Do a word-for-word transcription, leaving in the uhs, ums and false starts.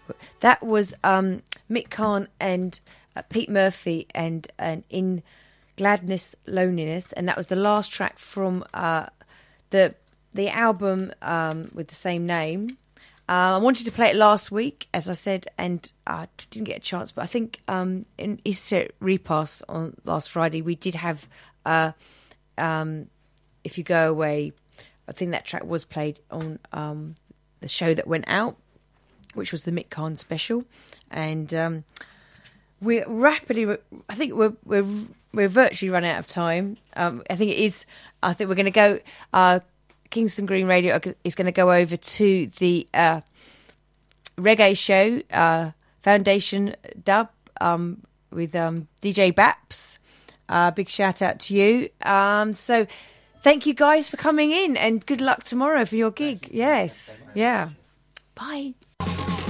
That was um, Mick Kahn and uh, Pete Murphy and, and In Gladness, Loneliness. And that was the last track from uh, the the album um, with the same name. Uh, I wanted to play it last week, as I said, and I didn't get a chance. But I think um, in Easter Repass on last Friday, we did have uh, um, If You Go Away. I think that track was played on um, the show that went out, which was the Mick Kahn special. And um, we're rapidly, I think we're we're we're virtually run out of time. Um, I think it is, I think we're going to go... Uh, Kingston Green Radio is going to go over to the uh, reggae show, uh, Foundation Dub, um, with um, D J Baps. Uh, big shout out to you. Um, so thank you guys for coming in, and good luck tomorrow for your gig. Yes. Yeah. Bye.